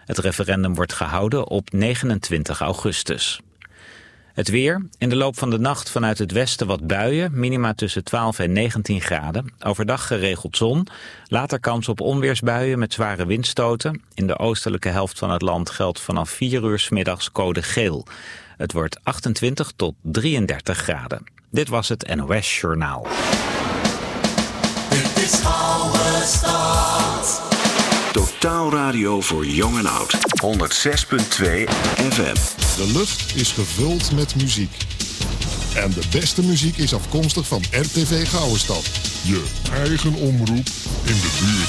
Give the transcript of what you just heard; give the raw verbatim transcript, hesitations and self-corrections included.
Het referendum wordt gehouden op negenentwintig augustus. Het weer. In de loop van de nacht vanuit het westen wat buien. Minima tussen twaalf en negentien graden. Overdag geregeld zon. Later kans op onweersbuien met zware windstoten. In de oostelijke helft van het land geldt vanaf vier uur 's middags code geel. Het wordt achtentwintig tot drieëndertig graden. Dit was het N O S Journaal. Dit is Oude Stad. Totaal radio voor jong en oud. honderd zes punt twee F M. De lucht is gevuld met muziek. En de beste muziek is afkomstig van R T V Gouwenstad. Je eigen omroep in de buurt.